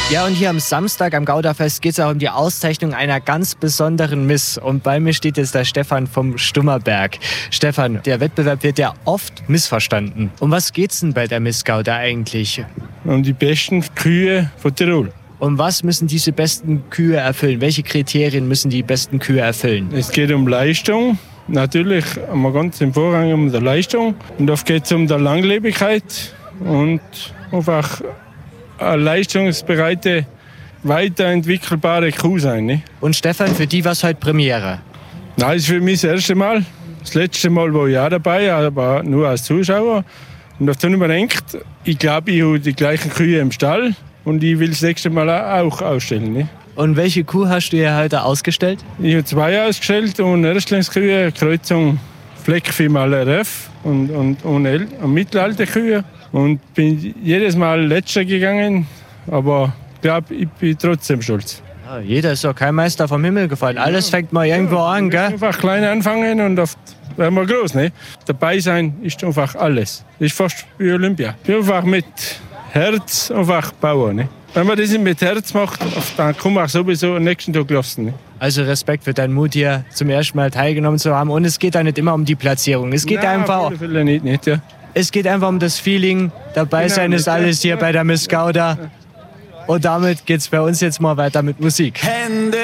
Ja, und hier am Samstag am Gouda-Fest geht es auch um die Auszeichnung einer ganz besonderen Miss. Und bei mir steht jetzt der Stefan vom Stummerberg. Stefan, der Wettbewerb wird ja oft missverstanden. Um was geht's denn bei der Miss Gouda eigentlich? Um die besten Kühe von Tirol. Und was müssen diese besten Kühe erfüllen? Welche Kriterien müssen die besten Kühe erfüllen? Es geht um Leistung. Natürlich einmal ganz im Vorrang um die Leistung. Und oft geht es um die Langlebigkeit und einfach eine leistungsbereite, weiterentwickelbare Kuh sein. Ne? Und Stefan, für die war es heute Premiere? Nein, das ist für mich das erste Mal. Das letzte Mal war ich auch dabei, aber nur als Zuschauer. Und da habe ich mir gedacht, ich glaube, ich habe die gleichen Kühe im Stall und ich will das nächste Mal auch ausstellen. Ne? Und welche Kuh hast du hier heute ausgestellt? Ich habe 2 ausgestellt und Erstlingskühe, Kreuzung Fleckvieh mal RF und Mittelalterkühe. Und bin jedes Mal letzter gegangen, aber ich glaube, ich bin trotzdem stolz. Ja, jeder ist doch kein Meister vom Himmel gefallen. Alles fängt mal irgendwo an, gell? Einfach klein anfangen und oft werden wir groß. Ne? Dabei sein ist einfach alles. Das ist fast wie Olympia. Ich bin einfach mit Herz einfach bauen. Ne? Wenn man das mit Herz macht, dann kann man auch sowieso am nächsten Tag lassen. Ne? Also Respekt für deinen Mut, hier zum ersten Mal teilgenommen zu haben. Und es geht da nicht immer um die Platzierung. Es geht einfach. Auf alle Fälle nicht, ja. Es geht einfach um das Feeling. Dabei sein ist alles hier bei der Miss Gouda. Und damit geht's bei uns jetzt mal weiter mit Musik. Hände